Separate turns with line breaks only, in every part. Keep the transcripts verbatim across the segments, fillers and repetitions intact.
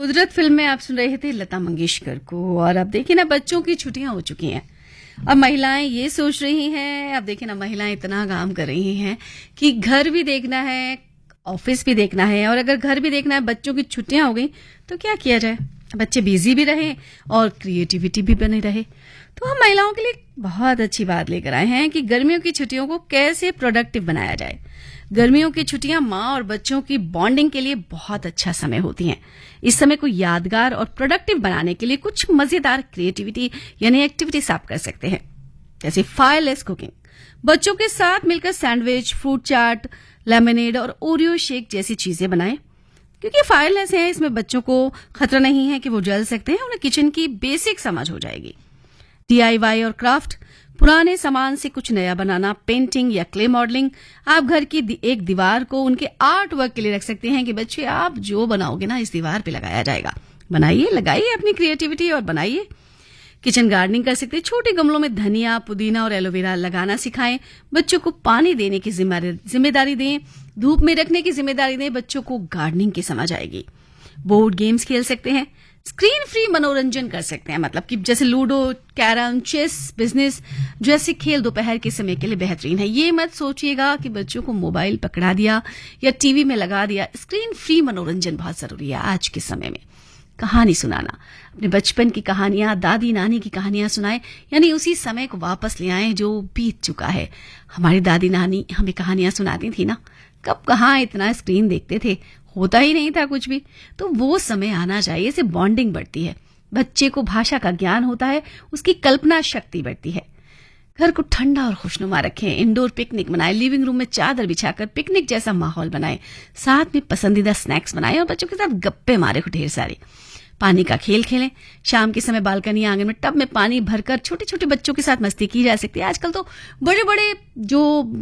कुदरत फिल्म में आप सुन रहे थे लता मंगेशकर को। और अब देखिए ना, बच्चों की छुट्टियां हो चुकी हैं। अब महिलाएं ये सोच रही हैं, अब देखिए ना, महिलाएं इतना काम कर रही हैं कि घर भी देखना है, ऑफिस भी देखना है, और अगर घर भी देखना है, बच्चों की छुट्टियां हो गई तो क्या किया जाए? बच्चे बिजी भी रहे और क्रिएटिविटी भी बनी रहे। तो हम महिलाओं के लिए बहुत अच्छी बात लेकर आए हैं कि गर्मियों की छुट्टियों को कैसे प्रोडक्टिव बनाया जाए। गर्मियों की छुट्टियां माँ और बच्चों की बॉन्डिंग के लिए बहुत अच्छा समय होती हैं। इस समय को यादगार और प्रोडक्टिव बनाने के लिए कुछ मजेदार क्रिएटिविटी यानी एक्टिविटीज आप कर सकते हैं, जैसे फायरलेस कुकिंग। बच्चों के साथ मिलकर सैंडविच, फ्रूट चाट, लेमनेड और ओरियो शेक जैसी चीजें बनाएं। क्योंकि फायरलेस है, इसमें बच्चों को खतरा नहीं है कि वो जल सकते हैं, उन्हें किचन की बेसिक समझ हो जाएगी। डीआईवाई और क्राफ्ट, पुराने सामान से कुछ नया बनाना, पेंटिंग या क्ले मॉडलिंग। आप घर की एक दीवार को उनके आर्ट वर्क के लिए रख सकते हैं कि बच्चे आप जो बनाओगे ना, इस दीवार पे लगाया जाएगा। बनाइए, लगाइए अपनी क्रिएटिविटी और बनाइए। किचन गार्डनिंग कर सकते हैं। छोटे गमलों में धनिया, पुदीना और एलोवेरा लगाना सिखाएं। बच्चों को पानी देने की जिम्मेदारी दें, धूप में रखने की जिम्मेदारी दें। बच्चों को गार्डनिंग की समझ आएगी। बोर्ड गेम्स खेल सकते हैं। स्क्रीन फ्री मनोरंजन कर सकते हैं, मतलब कि जैसे लूडो, कैरम, चेस, बिजनेस जैसे खेल दोपहर के समय के लिए बेहतरीन है। ये मत सोचिएगा कि बच्चों को मोबाइल पकड़ा दिया या टीवी में लगा दिया। स्क्रीन फ्री मनोरंजन बहुत जरूरी है आज के समय में। कहानी सुनाना, अपने बचपन की कहानियां, दादी नानी की कहानियां सुनाएं, यानी उसी समय को वापस ले आएं जो बीत चुका है। हमारी दादी नानी हमें कहानियां सुनाती थी ना, कब कहाँ इतना स्क्रीन देखते थे, होता ही नहीं था कुछ भी। तो वो समय आना चाहिए, इससे बॉन्डिंग बढ़ती है, बच्चे को भाषा का ज्ञान होता है, उसकी कल्पना शक्ति बढ़ती है। घर को ठंडा और खुशनुमा रखें। इंडोर पिकनिक मनाएं, लिविंग रूम में चादर बिछाकर पिकनिक जैसा माहौल बनाएं। साथ में पसंदीदा स्नैक्स बनाएं और बच्चों के साथ गप्पे मारे ढेर सारे। पानी का खेल खेलें। शाम के समय बालकनी, आंगन में टब में पानी भरकर छोटे छोटे बच्चों के साथ मस्ती की जा सकती है। आजकल तो बड़े बड़े जो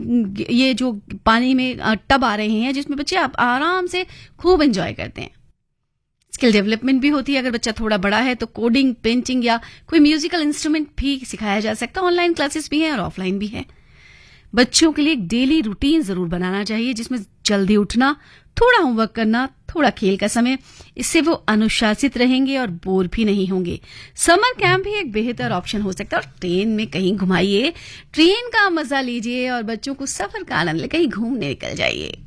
ये जो पानी में टब आ रहे हैं जिसमें बच्चे आप आराम से खूब एंजॉय करते हैं। स्किल डेवलपमेंट भी होती है। अगर बच्चा थोड़ा बड़ा है तो कोडिंग, पेंटिंग या कोई म्यूजिकल इंस्ट्रूमेंट भी सिखाया जा सकता है। ऑनलाइन क्लासेस भी हैं और ऑफलाइन भी है। बच्चों के लिए एक डेली रूटीन जरूर बनाना चाहिए, जिसमें जल्दी उठना, थोड़ा होमवर्क करना, थोड़ा खेल का समय। इससे वो अनुशासित रहेंगे और बोर भी नहीं होंगे। समर कैंप भी एक बेहतर ऑप्शन हो सकता है। और ट्रेन में कहीं घुमाइए, ट्रेन का मजा लीजिए और बच्चों को सफर का आनंद ले, कहीं घूमने निकल जाइए।